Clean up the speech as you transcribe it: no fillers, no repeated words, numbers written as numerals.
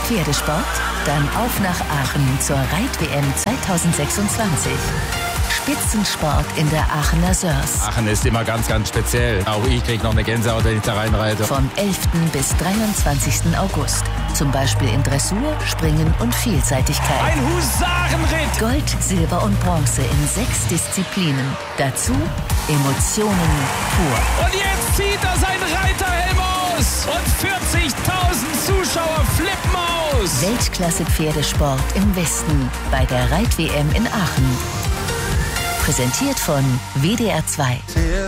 Pferdesport? Dann auf nach Aachen zur Reit-WM 2026. Spitzensport in der Aachener Sörs. Aachen ist immer ganz, ganz speziell. Auch ich kriege noch eine Gänsehaut, wenn ich da reinreite. Vom 11. bis 23. August. Zum Beispiel in Dressur, Springen und Vielseitigkeit. Ein Husarenritt! Gold, Silber und Bronze in 6 Disziplinen. Dazu Emotionen pur. Und jetzt zieht er sein Reiterhelm aus! Und 40.000 Zuschauer flippen aus! Weltklasse-Pferdesport im Westen bei der Reit-WM in Aachen. Präsentiert von WDR 2.